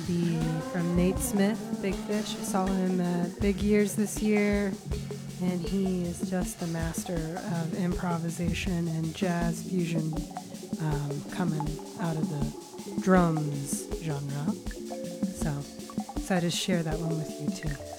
to be from Nate Smith, Big Fish. I saw him at Big Years this year, and he is just a master of improvisation and jazz fusion coming out of the drums genre. So excited to share that one with you too.